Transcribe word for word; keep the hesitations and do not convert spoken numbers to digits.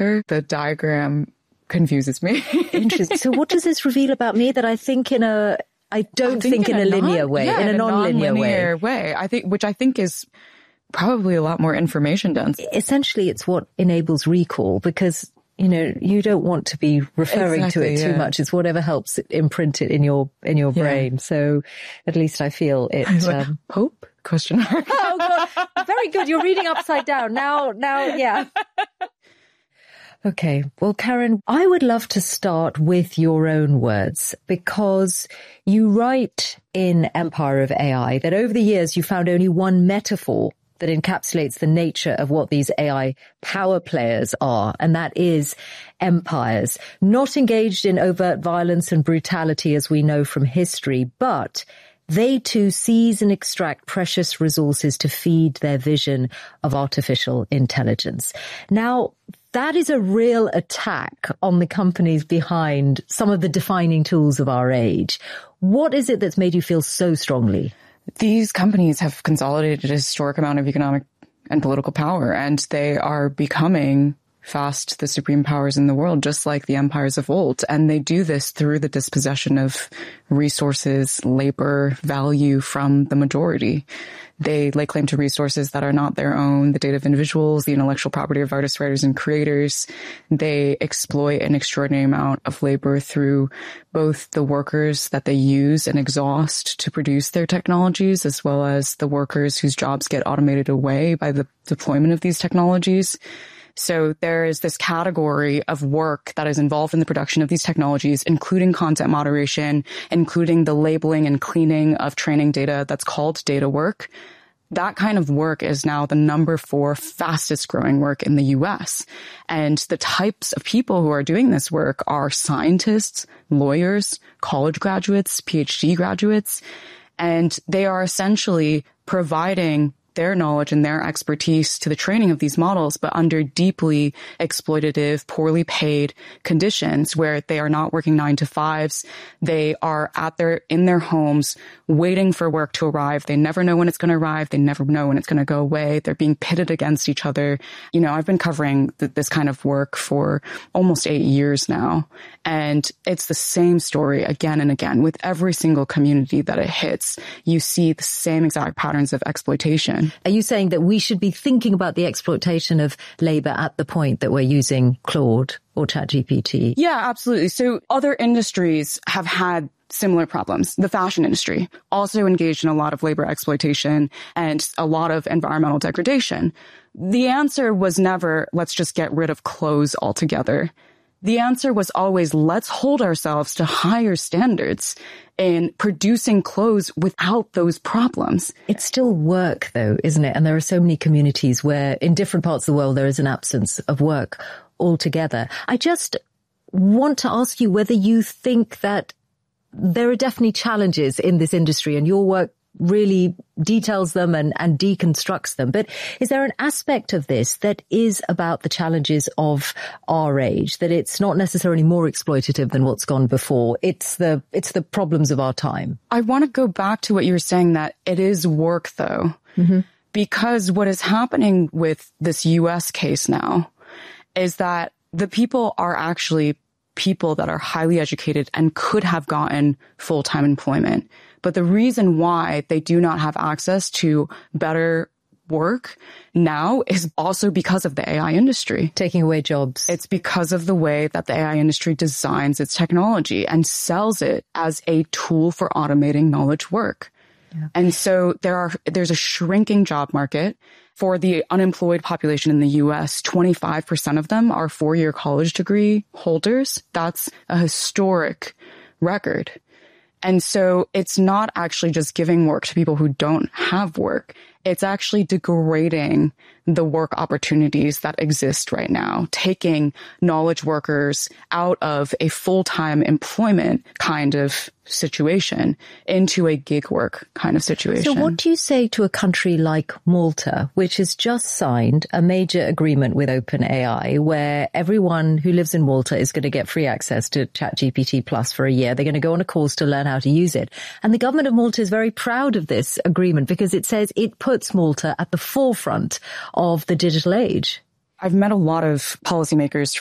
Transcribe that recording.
The diagram confuses me. Interesting. So what does this reveal about me that I think in a, I don't I think, think in, in a, a linear non, way, yeah, in a, in a non-linear way. way. I think, which I think is probably a lot more information dense. Essentially, it's what enables recall because, you know, you don't want to be referring exactly, to it too yeah. much. It's whatever helps it imprint it in your, in your yeah. brain. So at least I feel it. Like, um, hope? Question mark. Oh, God. Very good. You're reading upside down. Now, now, yeah. Okay. Well, Karen, I would love to start with your own words because you write in Empire of A I that over the years you found only one metaphor that encapsulates the nature of what these A I power players are, and that is empires, not engaged in overt violence and brutality as we know from history, but they too seize and extract precious resources to feed their vision of artificial intelligence. Now, that is a real attack on the companies behind some of the defining tools of our age. What is it that's made you feel so strongly? These companies have consolidated a historic amount of economic and political power, and they are becoming fast the supreme powers in the world, just like the empires of old. And they do this through the dispossession of resources, labor, value from the majority. They lay claim to resources that are not their own, the data of individuals, the intellectual property of artists, writers, and creators. They exploit an extraordinary amount of labor through both the workers that they use and exhaust to produce their technologies, as well as the workers whose jobs get automated away by the deployment of these technologies. So there is this category of work that is involved in the production of these technologies, including content moderation, including the labeling and cleaning of training data that's called data work. That kind of work is now the number four fastest growing work in the U S. And the types of people who are doing this work are scientists, lawyers, college graduates, PhD graduates, and they are essentially providing their knowledge and their expertise to the training of these models, but under deeply exploitative, poorly paid conditions where they are not working nine to fives. They are at their, in their homes waiting for work to arrive. They never know when it's going to arrive. They never know when it's going to go away. They're being pitted against each other. You know, I've been covering th- this kind of work for almost eight years now. And it's the same story again and again with every single community that it hits. You see the same exact patterns of exploitation. Are you saying that we should be thinking about the exploitation of labor at the point that we're using Claude or ChatGPT? Yeah, absolutely. So other industries have had similar problems. The fashion industry also engaged in a lot of labor exploitation and a lot of environmental degradation. The answer was never, let's just get rid of clothes altogether. The answer was always, let's hold ourselves to higher standards in producing clothes without those problems. It's still work, though, isn't it? And there are so many communities where in different parts of the world there is an absence of work altogether. I just want to ask you whether you think that there are definitely challenges in this industry, and your work really details them and, and deconstructs them. But is there an aspect of this that is about the challenges of our age, that it's not necessarily more exploitative than what's gone before? It's the, it's the problems of our time. I want to go back to what you were saying, that it is work, though, mm-hmm. because what is happening with this U S case now is that the people are actually people that are highly educated and could have gotten full-time employment. But the reason why they do not have access to better work now is also because of the A I industry. Taking away jobs. It's because of the way that the A I industry designs its technology and sells it as a tool for automating knowledge work. Yeah. And so there are, there's a shrinking job market. For the unemployed population in the U S, twenty-five percent of them are four-year college degree holders. That's a historic record. And so it's not actually just giving work to people who don't have work. It's actually degrading the work opportunities that exist right now, taking knowledge workers out of a full-time employment kind of situation into a gig work kind of situation. So what do you say to a country like Malta, which has just signed a major agreement with OpenAI, where everyone who lives in Malta is going to get free access to ChatGPT Plus for a year? They're going to go on a course to learn how to use it. And the government of Malta is very proud of this agreement because it says it puts Malta at the forefront of the digital age. I've met a lot of policymakers